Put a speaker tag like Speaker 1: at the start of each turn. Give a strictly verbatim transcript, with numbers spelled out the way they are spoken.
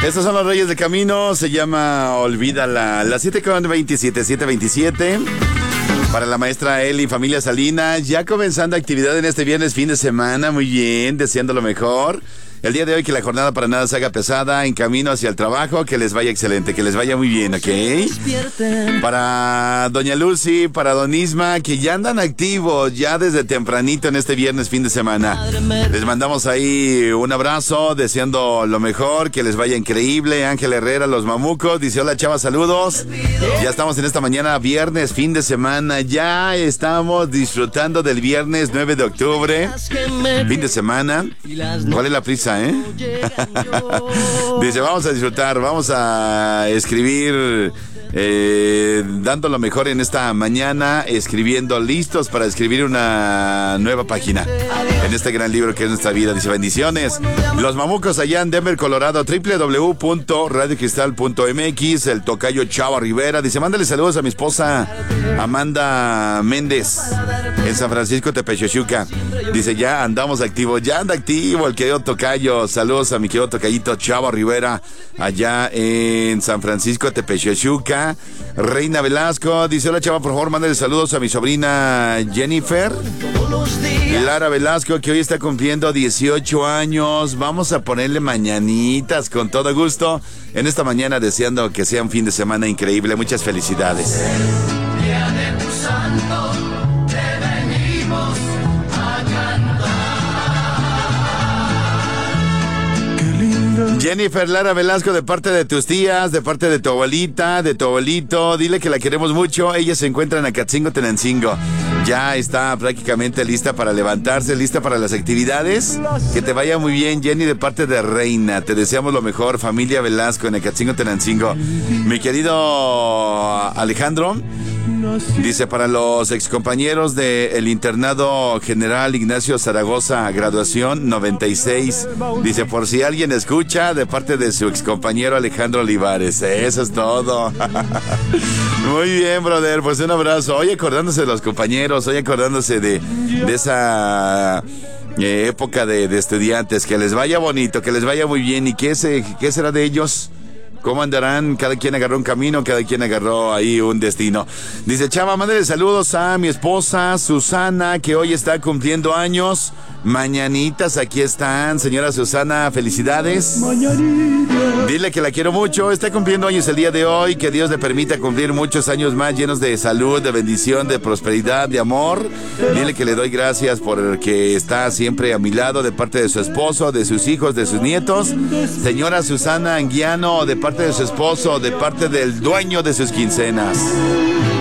Speaker 1: Estos son los Reyes de Camino, se llama Olvídala. Las siete con veintisiete, siete veintisiete. Para la maestra Eli, familia Salinas, ya comenzando actividad en este viernes, fin de semana, muy bien, deseando lo mejor. El día de hoy que la jornada para nada se haga pesada, en camino hacia el trabajo, que les vaya excelente, que les vaya muy bien, ¿ok? Para doña Lucy, para don Isma, que ya andan activos, ya desde tempranito en este viernes, fin de semana. Les mandamos ahí un abrazo, deseando lo mejor, que les vaya increíble. Ángel Herrera, los mamucos, dice hola chava, saludos. Ya estamos en esta mañana, viernes, fin de semana, ya estamos disfrutando del viernes nueve de octubre, fin de semana. ¿Cuál es la prisa? ¿Eh? Dice, vamos a disfrutar, vamos a escribir, eh, dando lo mejor en esta mañana, escribiendo, listos para escribir una nueva página en este gran libro que es nuestra vida. Dice, bendiciones. Los mamucos allá en Denver, Colorado, doble u doble u doble u punto radio cristal punto m x. El tocayo Chava Rivera dice, mándale saludos a mi esposa Amanda Méndez en San Francisco, Tepechochuca. Dice, ya andamos activos, ya anda activo el querido tocayo. Saludos a mi querido tocayito Chava Rivera allá en San Francisco, Tepechochuca. Reina Velasco dice, hola Chava, por favor mándale saludos a mi sobrina Jennifer Lara Velasco, que hoy está cumpliendo dieciocho años. Vamos a ponerle mañanitas con todo gusto en esta mañana, deseando que sea un fin de semana increíble. Muchas felicidades. Día de tu santo, te venimos a cantar. Qué lindo. Jennifer Lara Velasco, de parte de tus tías, de parte de tu abuelita, de tu abuelito, dile que la queremos mucho. Ella se encuentra en Acatzingo, Tenancingo. Ya está prácticamente lista para levantarse, lista para las actividades. Que te vaya muy bien, Jenny, de parte de Reina. Te deseamos lo mejor, familia Velasco en Acatzingo, Tenancingo. Mi querido Alejandro dice, para los excompañeros del internado general Ignacio Zaragoza, graduación noventa y seis. Dice, por si alguien escucha, de parte de su excompañero Alejandro Olivares. Eso es todo. Muy bien, brother, pues un abrazo. Hoy acordándose de los compañeros, hoy acordándose de, de esa eh, época de, de estudiantes. Que les vaya bonito, que les vaya muy bien. ¿Y qué, se, qué será de ellos? ¿Cómo andarán? Cada quien agarró un camino, cada quien agarró ahí un destino. Dice, Chava, mándale saludos a mi esposa Susana, que hoy está cumpliendo años. Mañanitas, aquí están, señora Susana, felicidades. Mañanita. Dile que la quiero mucho, está cumpliendo años el día de hoy, que Dios le permita cumplir muchos años más llenos de salud, de bendición, de prosperidad, de amor. Dile que le doy gracias por que está siempre a mi lado, de parte de su esposo, de sus hijos, de sus nietos. Señora Susana Anguiano, de parte de su esposo, de parte del dueño de sus quincenas.